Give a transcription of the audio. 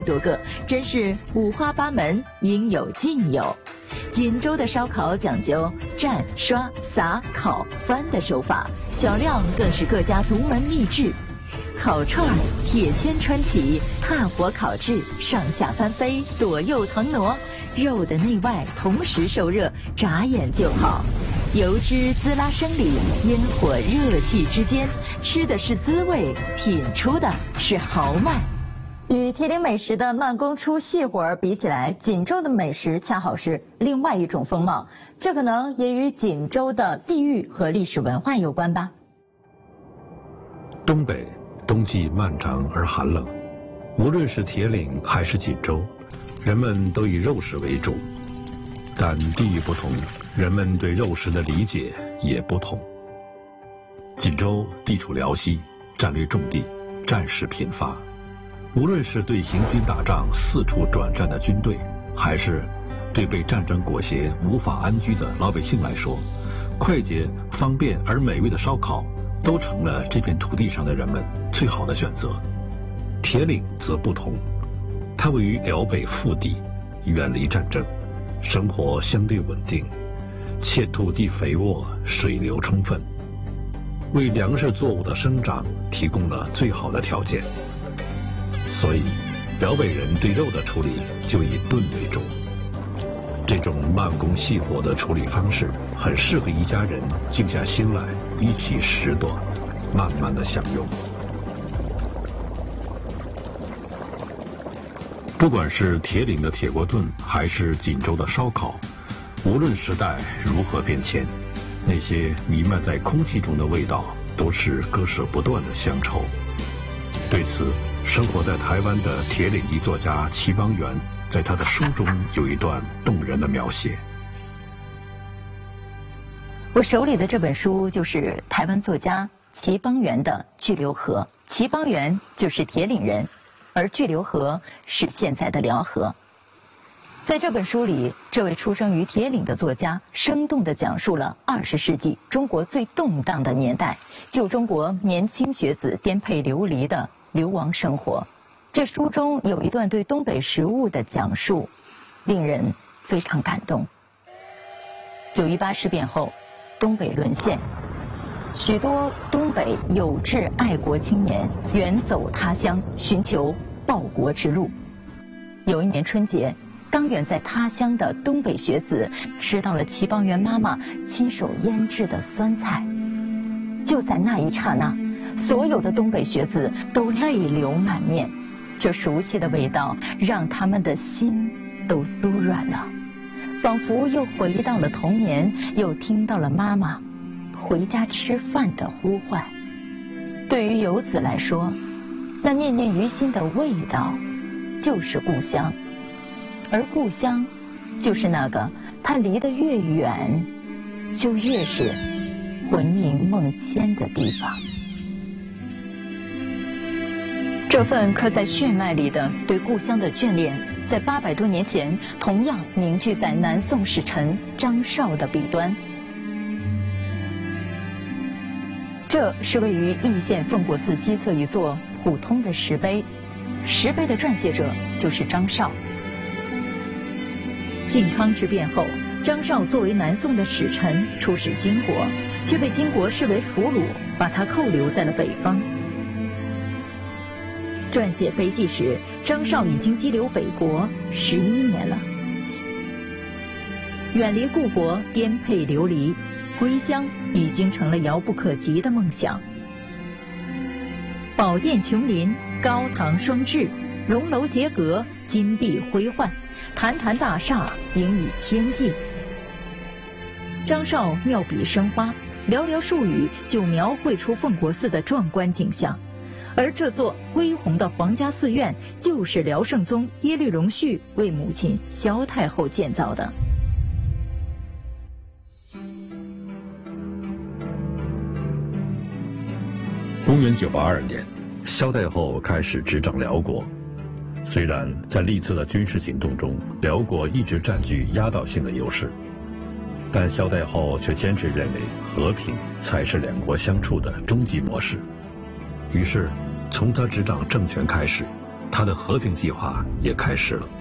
多个，真是五花八门，应有尽有。锦州的烧烤讲究蘸、刷、撒、烤、翻的手法，小料更是各家独门秘制。烤串儿铁签穿起，炭火烤制，上下翻飞，左右腾挪，肉的内外同时受热，眨眼就好。油脂滋拉生理，烟火热气之间，吃的是滋味，品出的是豪迈。与铁岭美食的慢工出细活儿比起来，锦州的美食恰好是另外一种风貌。这可能也与锦州的地域和历史文化有关吧。 东北冬季漫长而寒冷，无论是铁岭还是锦州，人们都以肉食为主。但地域不同，人们对肉食的理解也不同。锦州地处辽西，战略重地，战事频发。无论是对行军打仗四处转战的军队，还是对被战争裹挟无法安居的老百姓来说，快捷、方便而美味的烧烤都成了这片土地上的人们最好的选择。铁岭则不同，它位于辽北腹地，远离战争，生活相对稳定，且土地肥沃，水流充分，为粮食作物的生长提供了最好的条件。所以，辽北人对肉的处理就以炖为主。这种慢工细活的处理方式，很适合一家人静下心来一起拾掇，慢慢的享用。不管是铁岭的铁锅炖，还是锦州的烧烤，无论时代如何变迁，那些弥漫在空气中的味道，都是割舍不断的乡愁。对此，生活在台湾的铁岭籍作家齐邦媛在他的书中有一段动人的描写。 我手里的这本书就是台湾作家齐邦媛的《巨流河》。齐邦媛就是铁岭人，而巨流河是现在的辽河。在这本书里，这位出生于铁岭的作家生动地讲述了20世纪中国最动荡的年代，旧中国年轻学子颠沛流离的流亡生活。这书中有一段对东北食物的讲述，令人非常感动。9·18事变后，东北沦陷，许多东北有志爱国青年远走他乡，寻求报国之路。有一年春节，刚远在他乡的东北学子吃到了齐邦媛妈妈亲手腌制的酸菜。就在那一刹那，所有的东北学子都泪流满面，这熟悉的味道让他们的心都酥软了，仿佛又回到了童年，又听到了妈妈回家吃饭的呼唤。对于游子来说，那念念于心的味道就是故乡，而故乡就是那个他离得越远就越是魂萦梦牵的地方。这份刻在血脉里的对故乡的眷恋，在800多年前同样凝聚在南宋使臣张绍的笔端。这是位于易县奉国寺西侧一座普通的石碑，石碑的撰写者就是张绍。靖康之变后，张绍作为南宋的使臣出使金国，却被金国视为俘虏，把他扣留在了北方。撰写碑记时，张绍已经羁留北国11年了。远离故国，颠沛流离，归乡已经成了遥不可及的梦想。宝殿琼林，高堂双峙，荣楼结阁，金碧辉焕，坛坛大厦盈以千计。张绍妙笔生花，寥寥数语就描绘出奉国寺的壮观景象。而这座恢宏的皇家寺院，就是辽圣宗耶律隆绪为母亲萧太后建造的。 公元982年，萧太后开始执掌辽国。虽然在历次的军事行动中，辽国一直占据压倒性的优势，但萧太后却坚持认为和平才是两国相处的终极模式。于是，从他执掌政权开始， 他的和平计划也开始了。